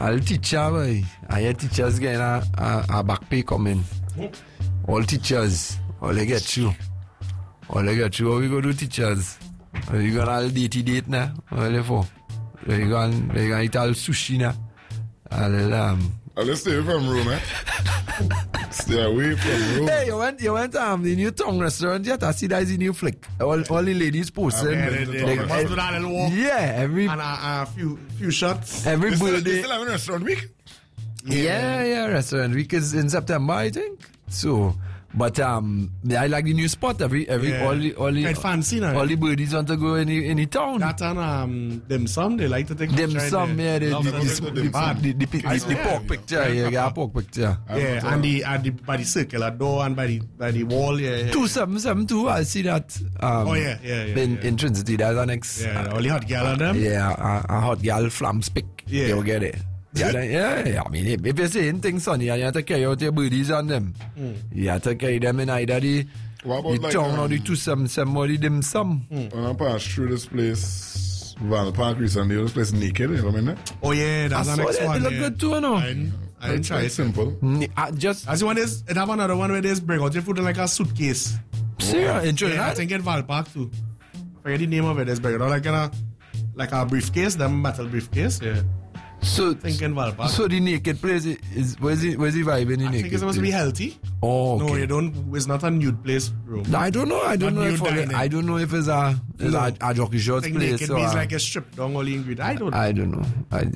I'll teach you, boy. I hear teachers getting a back pay coming. All teachers, all they get you. All they get you. How we go do teachers? You gonna all date now? All they for? You gonna eat all sushi now? Let's stay away from Rome, eh? Stay away from Rome. Hey, you went the new tongue restaurant yet? I see that is a new flick. All the ladies posting. Every and a few shots. Every birthday. They still having restaurant week? Yeah, restaurant week is in September, I think. So, but I like the new spot. All the fancy now. All the birdies want to go any town. That and dim sum, they like to take dim sum. Yeah, the pork picture. Yeah, pork picture. Yeah, and by the circular door and by the wall. Yeah. 2772. I see that. In Trinity, that's the next. Yeah, all the hot gal on them. Yeah, a hot gal flam spick. Yeah, you'll get it. Yeah. I mean, if you're saying things on you have to carry out your birdies on them. You have to carry them in either the town or the 277 or the dim sum. When I passed through this place, Val Park recently, this place naked, you know what I mean? Oh yeah, that's the next one. They look good too, no? I didn't try it. Simple. Just as you want this, it have another one where they bring out your food in like a suitcase. Serious? Yeah, I think in Val Park too. Forget the name of it. It's bring it out like a briefcase, them metal briefcase. Yeah. So the naked place is where's the vibe in the naked? I think it's supposed to be healthy. Oh, okay. No, you don't. It's not a nude place, bro. No, I don't know. I don't know if it's a jockey shorts place. Naked means like a stripped down all the ingredients. I don't know.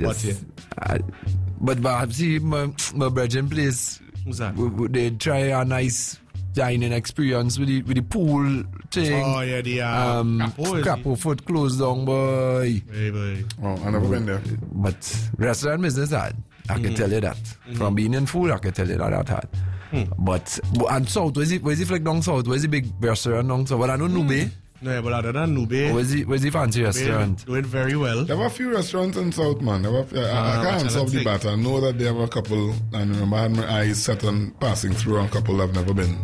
But see, my brethren place. Who's that? They try a nice dining experience with the pool thing. Oh yeah, the Crapo foot closed down, boy. Hey, boy. Oh, I never been there. But restaurant business hard. I can tell you that. From being in food, I can tell you that hard. But and south, where's the flick down south? Where's the big restaurant down south? But I don't know Nube. No, but other than Nube, where's the fancy restaurant? Do it very well. There were a few restaurants in South, man. I can't solve the matter. I know that they have a couple, and remember I had my eyes set on passing through on a couple I've never been.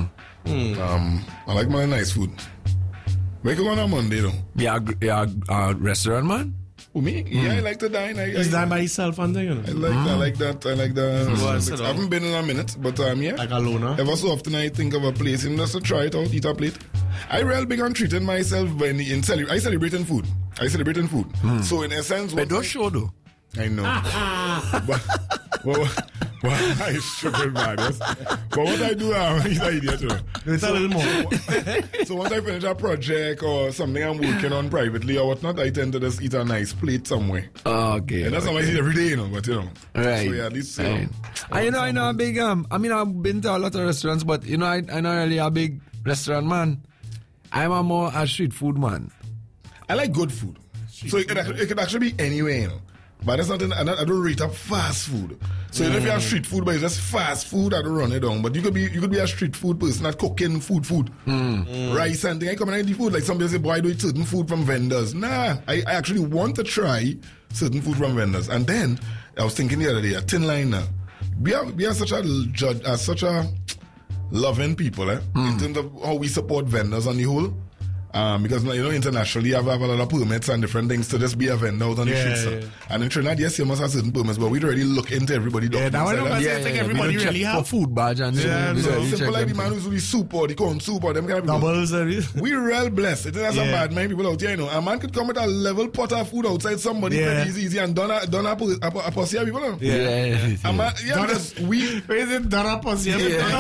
I like my nice food. Where you going on Monday though? Yeah, restaurant man. Who, me? Yeah, I like to dine. He's dine by himself and thing, you know? I like that. I haven't been in a minute, but yeah. Like a loner. Ever so often I think of a place and just to try it out, eat a plate. I real big on treating myself I celebrate in food. So in essence, but don't show though. I know. But I struggle, man. But what I do, he's an idiot. It's a little more. So once I finish a project or something I'm working on privately or whatnot, I tend to just eat a nice plate somewhere. Okay. And that's how I eat every day, but Right. So yeah, at least, right. I know a big, I mean, I've been to a lot of restaurants, but, I not really a big restaurant man. I'm a street food man. I like good food. So it could actually be anywhere, But that's not. I don't rate up fast food. So if you have street food, but it's just fast food, I don't run it down. But you could be a street food person, not cooking food, rice and thing. I come and eat food like somebody say, "Boy, I do eat certain food from vendors." Nah, I actually want to try certain food from vendors. And then I was thinking the other day, a thin line now. We are such a loving people, in terms of how we support vendors on the whole. Because internationally you have a lot of permits and different things to just be a vendor out on the streets. Yeah. And in Trinidad, yes, you must have certain permits, but we'd already look into everybody. Yeah, that I think everybody really have food badge and simple like the man who's the soup or the corn soup or them kind of people. Doubles. We're real blessed. It is some bad man people out here, A man could come with a level pot of food outside somebody pretty easy and done a pussy people. Where is it done a pussy?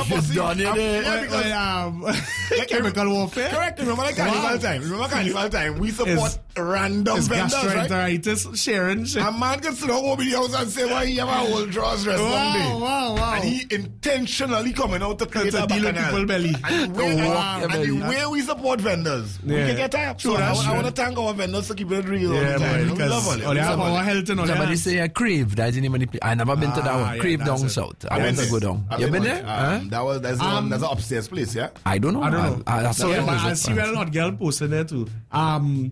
Chemical warfare. Correct. Remember Carnival time. We support random vendors, right? Sharing shit. A man can sit over the house and say, "Why he have a whole drawers rest one day?" Wow. And he intentionally coming out to create a deal with people belly. And the way we support vendors, we can get up. So I want to thank our vendors to keep it real all the time. We love all. They have our health and all that. Somebody say Crave. That's the name of the place. I never been to that one. Crave down south. I want to go down. You been there? That's an upstairs place, yeah? I don't know. I see a lot of girl posting there too.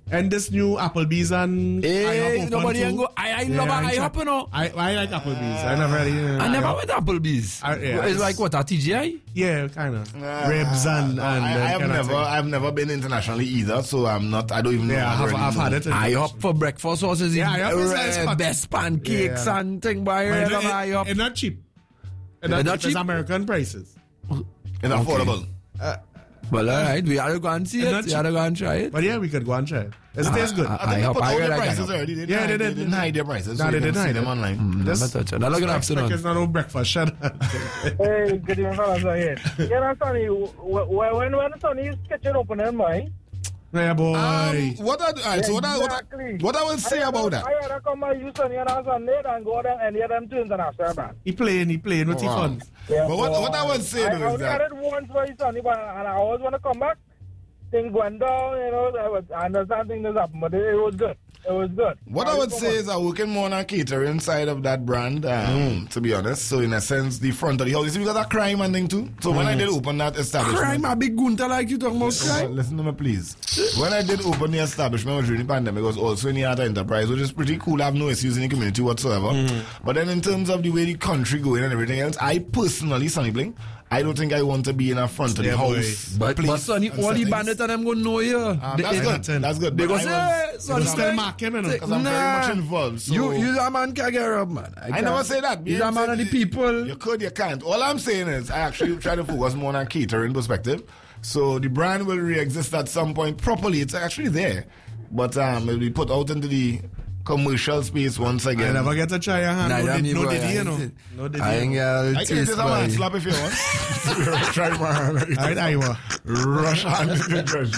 And this new Applebee's and Hey, IHOP nobody open ain't too. go. I love IHOP, you know. I like Applebee's. I never really. I never went to Applebee's. It's like what, a TGI? Yeah, kind of. Ribs and I've never been internationally either, so I don't even know. I've had it. IHOP for breakfast sauces. IHOP is nice, but- best pancakes and thing by IHOP. It's not cheap. It's Not not cheap. cheap? It's American prices. It's affordable. Well, all right, we had to go and see Not it. We had to go and try it. But yeah, we could go and try it. It tastes good. I think they IHOP, put I out really their like prices IHOP. already. They Yeah, they didn't hide their prices. No, so they you can didn't see hide them it. online. Never touch it. Now look at afternoon. It's not no breakfast. Shut up. Hey, good evening, fellas. Again. You know, Sonny, when Sonny's kitchen open in mine. Yeah, boy. What I will say about that? I had to come by you, Sonny, and on Sunday and go there and hear them tunes and after that. He playing with the Wow. funds. Yeah, But what I would say I though is only that had it once for you, Sonny, but and I always want to come back. Things went down, you know. I understand things happened, but it was good. It was good. what I would say is I'm working more on a catering side of that brand, to be honest. So in a sense, the front of the house, you see, we got a crime and thing too. So when I did open that establishment, Crime, a big gunta like you talking about crime. Listen to me, please. When I did open the establishment during the pandemic, it was also in the art enterprise, which is pretty cool. I have no issues in the community whatsoever. But then in terms of the way the country going and everything else, I personally, Sonny Bling, I don't think I want to be in a front of the Yeah, boy. house. But Sonny, and all the settings. bandits and them go know you. That's good. That's good. They go But I say, was- Sonny, still mark him, you know. because I'm very much involved. So You a man can get up, man. I never say that. He's a man of the people. You could, you can't. All I'm saying is I actually try to focus more on a catering perspective. So the brand will re-exist at some point properly. It's actually there. But it'll be put out into the commercial space once I again. never get to try your hand. Neither me, No boy. did you know? No did I ain't you? got I can taste just have a hand boy. slap if you want. Try my hand. Alright, Iowa. Rush hand in the trash.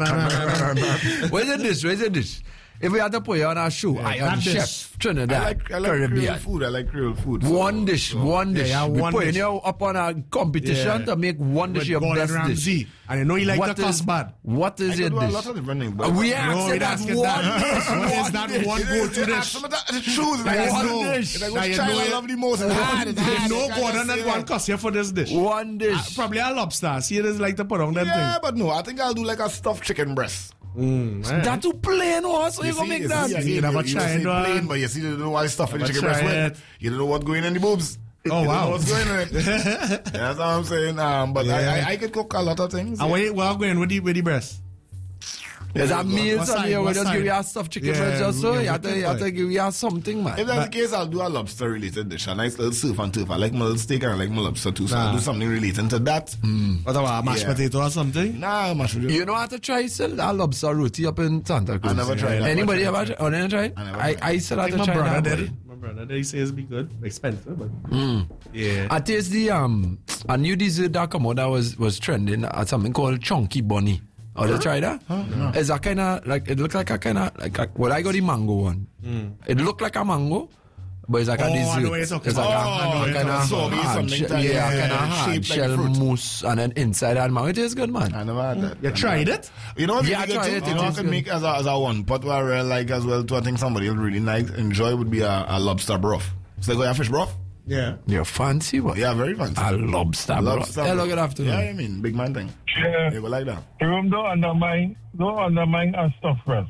No. Where's the dish? Where's the dish? If we had to put you on our show, I am that dish. chef Trinidad, I like Creole Caribbean. food. I like Creole food. One dish. yeah, we one putting dish. you up on a competition Yeah. to make one dish With your Gordon best Ramsay. dish. And you know he like What the is- custard. What I is can your do a dish? lot of different things. But We No, asked we that ask it one that. dish. Is that one go-to dish? It's true. It's Like, like one one dish. dish. Like Now which you child know I it- love the most. It's hard. It's hard. You know You can't Gordon just and say one that. cost you for this dish. One dish. Probably a lobster. See, it is like to put on that Yeah, thing. but no. I think I'll do like a stuffed chicken breast. That too plain, so you gonna make that? You never tried say one. plain, but you see, you don't know why stuff in the Never chicken breast tried with. You don't know what's going in the boobs. Oh, You don't wow. know what's going in it. That's what I'm saying. But Yeah. I could cook a lot of things. And where going with the breast? There's a meal, What son. side? You will What just side? give you a stuffed chicken Yeah, breast just so. yeah, You have to give you something, man. If that's the case, I'll do a lobster related dish. A nice little surf and turf. I like my little steak and I like my lobster too. So I'll do something relating to that. What about a mashed Yeah. potato or something? Nah, mashed potato. You know how to try sell that lobster roti up in Santa Cruz? I never tried that. Anybody ever tried? Oh, never tried? I never I tried. still I have think to my try brother that. did boy. it. My brother did. He says it'd be good. Expensive, but yeah. I taste the a new dessert that come out that was trending. Something called Chunky Bunny. Oh, you try that? No. It's a kind of like it look like a kind of like well, I got the mango one. It look like a mango, but it's like a Oh, I dessert. know what you're talking It's like about. a I know what you're kind of talking about. hard Something shell, that- yeah, yeah, kind of hard shaped like shell fruit. mousse, and then inside that mango. It tastes good, man. I never had that. You tried it? You know what? Yeah, Yeah, I tried it. You It know, I is could good. make as a one pot where I really like as well too. I think somebody will really enjoy would be a lobster broth. So like a fish broth. Yeah. You're fancy, what? Yeah, very fancy. A lobster, bro. Lobster Yeah, broth. look at afternoon. Yeah, I mean, big man thing. Yeah. You go like that. Room don't undermine a stuffed breast.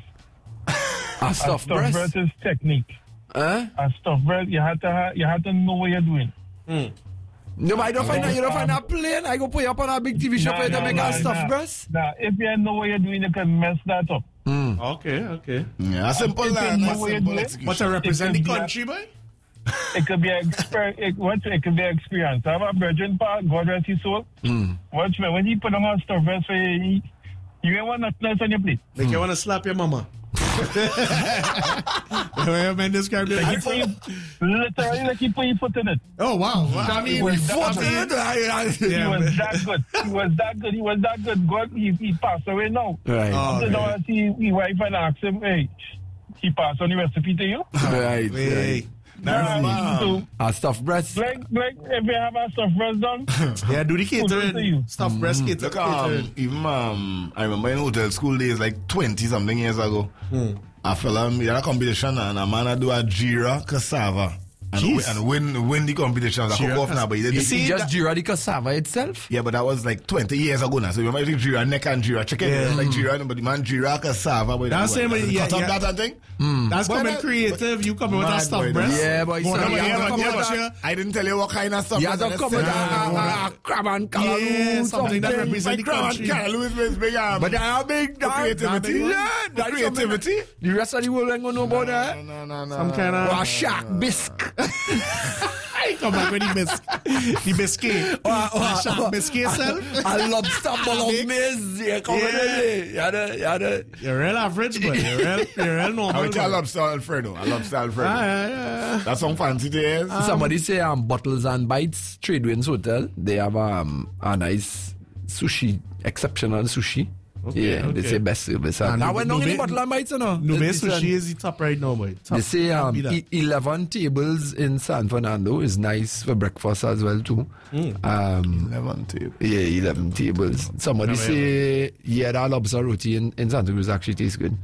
A stuffed Stuffed breast. breast is technique. Huh? A stuffed breast, you have to know what you're doing. No, but I don't find that. You don't find that plain. I go put you up on a big TV show for you to make a stuffed breast. Nah, if you know what you're doing, you can mess that up. Okay. Yeah, a simple If you line, know a what you're simple doing, execution. But to represent the It could be a- country, boy? It could be it could be experience. I have a virgin part, God rest his soul. Watch me, when he put on a stuffed breast for you, you ain't want nothing else on your plate. Like you want to slap your mama. The way a man described it. He put literally like he put your foot in it. Oh, wow. I mean, He was we fought that it. He Yeah, was man. that good. He was that good. God, he passed away now. Right. Oh, So now I see his wife and ask him, hey, he passed on the recipe to you? Right. Hey. So, A stuffed breast. like if you have a stuffed breast done, Yeah, do the to you. catering. Stuff breast catering. Look, even I remember in hotel school days, like 20-something years ago, a fella made a competition and a man had do a Jira cassava and win the competition. I cook off now, but he didn't. See, just Jira the cassava itself? Yeah, but that was like 20 years ago now. So you might think Jira neck and Jira chicken. Yeah. Like Jira, but the man Jira cassava. But That's same. Yeah, cut up that and thing. That's coming creative. You coming with that stuff, breast. Yeah, but I didn't tell you what kind of stuff. You have to come with a crab and callaloo, something that represents the country. Callaloo is big arm. But they are big, creativity. Yeah, that's creativity. The rest of the world ain't gonna know about that. No. Some kind of Or a shark bisque. I come back with the biscuit. The shark biscuit self. A lobster bolognese. Yeah, come on. You're real average, but you're real normal. I would tell lobster Alfredo. Yeah. That's some fancy days. Somebody say Bottles and Bites Tradewinds Hotel. They have a nice sushi, exceptional sushi. Okay, yeah, they say best service. And Now we're not getting Bottle and Bites, you know. Nube sushi is the top right now, boy. They say 11 tables in San Fernando is nice for breakfast as well too. 11 tables. Yeah, 11 tables. Somebody say that lobster roti in Santa Cruz actually tastes good.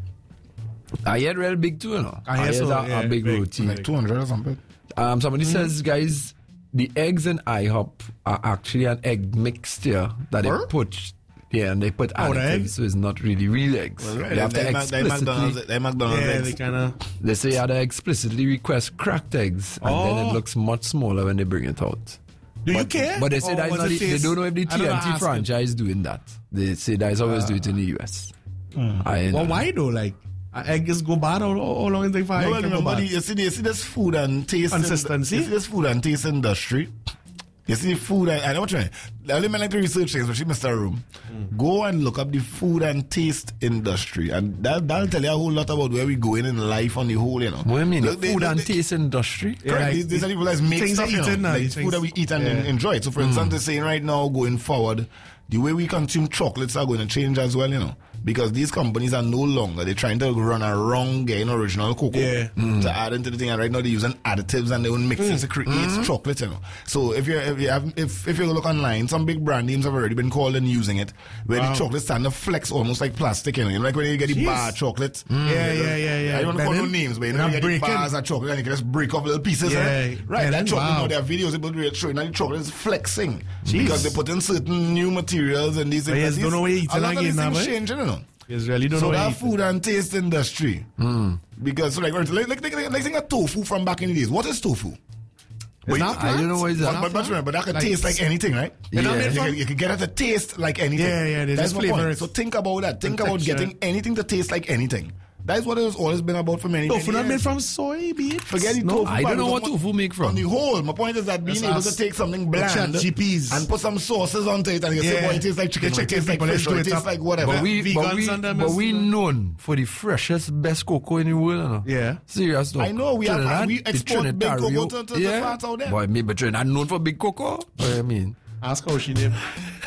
I had real big too, you know. I hear so, a big roti. Like 200 or something. Somebody says, guys, the eggs in IHOP are actually an egg mixture that they put. Yeah, and they put additives, so it's not really real eggs. Well, right. They have to explicitly. They McDonald's Yeah, eggs. they kind of. They say you have to explicitly request cracked eggs, and then it looks much smaller when they bring it out. Do you care? But they say that's not they don't know if the TNT franchise doing that. They say that's always do it in the US. Well, why though? Like, eggs go bad or how long is it for No, eggs to go bad? you see this food and taste Consistency? You see this food and taste industry. You see food I know what you mean. The only man like to research things, especially Mr. Room. Go and look up the food and taste industry, and that'll tell you a whole lot about where we going in life on the whole, you know. What do you mean? Look, Food and taste industry? Correct. like These are people that make things stuff, they eat in now, like these food that we eat and enjoy it. So, for instance, they're saying right now, going forward, the way we consume chocolates are going to change as well, you know. Because these companies are no longer, they're trying to run around getting original cocoa to add into the thing. And right now they're using additives and they own mixes to create chocolate, you know. So if you look online, some big brand names have already been called and using it, where the chocolate stand to flex almost like plastic, you know. Like when you get the bar chocolate. Yeah. I don't want to call no names, but you know, you get the bars of chocolate and you can just break off little pieces. Right, that chocolate, you know, there are videos able to show you that the chocolate is flexing. Because they put in certain new materials and these things. Don't know what you're eating a lot of again these now, things boy. changing, you know. Yes, really don't So know that what food and taste industry, because so like think of tofu from back in the days. What is tofu? It's not I don't know what is that. But that could taste like anything, right? Yeah. You can get it to taste like anything. Yeah, they That's just my flavor point. it. So think about that. Think about texture. getting anything to taste like anything. That's what it has always been about for many years. Tofu not made from soybeans. Forget the No, tofu. I don't know what On tofu make the from. whole, my point is that being able to take something bland GPs. and put some sauces onto it and you say, boy, it tastes like chicken, or it tastes like fish, or it tastes like whatever. But we known for the freshest, best cocoa in the world, you know? Yeah. Serious though. I know, we export big cocoa to the parts out there. Boy, maybe Trinidad known for big cocoa. What do you mean? Ask how she named.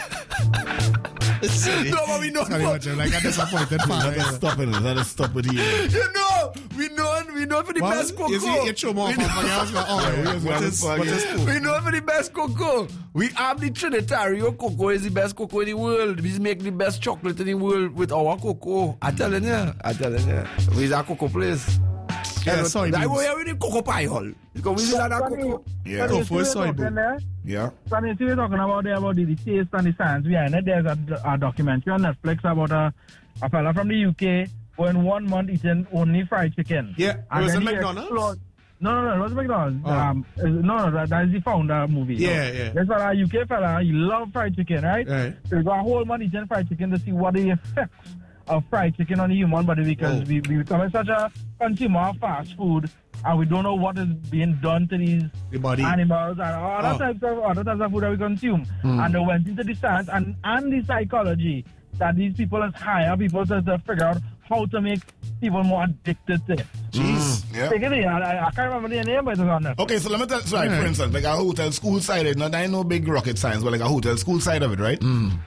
No, but we know Like a disappointed fan. Stop it. Let's stop it here. You know, we know for the best cocoa. Is it show more from what is We know for the best cocoa. We have the Trinitario cocoa is the best cocoa in the world. We make the best chocolate in the world with our cocoa. I'm telling you. We're a cocoa place. Yeah, sorry. I go here with the cocoa pie hall. Because we that cocoa. Yeah. Tofu is soybean. Yeah. So I mean, see, we're talking about the taste and the science behind it. There's a documentary on Netflix about a fella from the UK who in 1 month eating only fried chicken. Yeah, And it was then in he McDonald's? No, it wasn't McDonald's. Oh. That is the founder movie. Yeah. There's a UK fella, he loves fried chicken, right? Right. So he got a whole month eating fried chicken to see what the effects of fried chicken on the human body, because we become such a consumer of fast food and we don't know what is being done to these The body. animals and other types of food that we consume. And they went into the science and the psychology that these people is hire people to figure out how to make people more addicted to it. Jeez. Yeah. Take it in. I can't remember the name, but it's on Netflix. Okay, so let me tell you, for instance, like a hotel school side, not I know big rocket science, but like a hotel school side of it, right?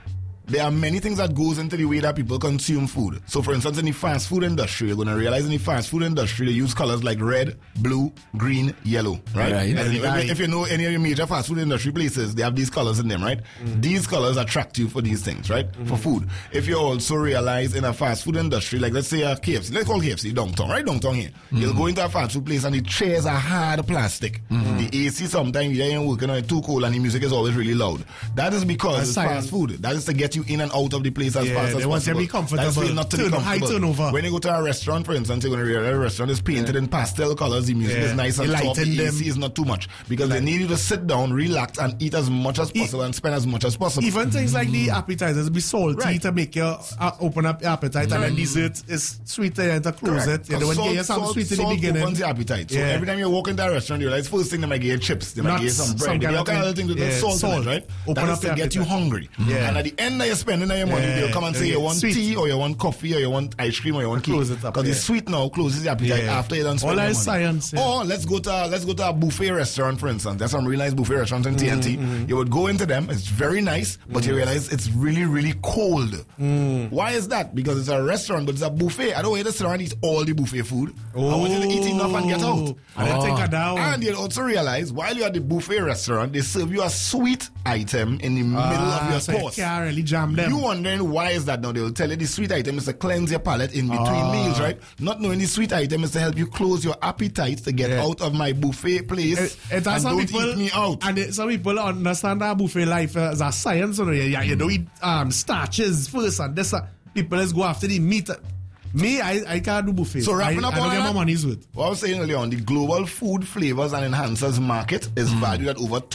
there are many things that goes into the way that people consume food. So, for instance, in the fast food industry, you're going to realize in the fast food industry, they use colors like red, blue, green, yellow, right? And if you know any of your major fast food industry places, they have these colors in them, right? These colors attract you for these things, right? For food. If you also realize in a fast food industry, like let's say a KFC, let's call KFC downtown, right? Downtown here. You'll go into a fast food place and the chairs are hard plastic. The AC sometimes you ain't working on it too cold and the music is always really loud. That is because it's fast food. That is to get you in and out of the place as fast as possible. Want to be comfortable. That's not to be comfortable. High turnover. When you go to a restaurant, for instance, you're going to realize a restaurant is painted in pastel colors. The music is nice and soft. The AC is not too much because they need you to sit down, relax, and eat as much as possible and spend as much as possible. Even things like the appetizers be salty to make you open up your appetite, and then dessert is sweeter and to close it. You know, when you get something sweet in the beginning, opens the appetite. So every time you walk into a restaurant, you realize first thing they might get chips, they might get some bread, they might get other things with salt, right? Open up to get you hungry. And at the end of your spending your money, they'll come and say you want tea or you want coffee or you want ice cream or you want cake. Because the sweet now closes the appetite after you done spend your money. Science. Or let's go to a buffet restaurant, for instance. There's some really nice buffet restaurants in TNT. You would go into them, it's very nice, but you realize it's really, really cold. Why is that? Because it's a restaurant, but it's a buffet. I don't want you to sit around and eat all the buffet food. I want you to eat enough and get out. And you'll also realize while you're at the buffet restaurant, they serve you a sweet item in the middle of your course. You can't really jam them. You wondering why is that now? They will tell you the sweet item is to cleanse your palate in between meals, right? Not knowing the sweet item is to help you close your appetite to get out of my buffet place and don't eat me out. And some people understand that buffet life as a science. You don't eat starches first and this. People let's go after the meat. Me, I can't do buffet. So wrapping up I don't get my money's worth. What I was saying earlier on, the global food flavors and enhancers market is valued at over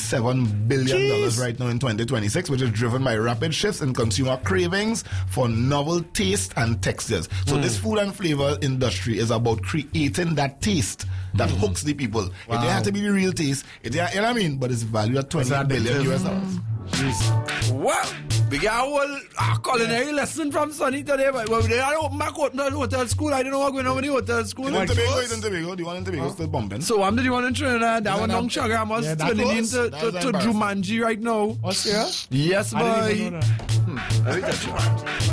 $27 billion right now in 2026, which is driven by rapid shifts in consumer cravings for novel taste and textures. So this food and flavor industry is about creating that taste that hooks the people. Wow. It didn't have to be the real taste. You know what I mean? But it's valued at $20 billion US. Well, we got a whole culinary lesson from Sonny today. But they are open back up to the hotel school. I don't know what's going on with the hotel school. In Tobago. The one in Tobago still bumping. So I'm the one in Trinidad. That one on Chaga must turning into Jumanji right now. What's here? Yes, boy. Let me touch you.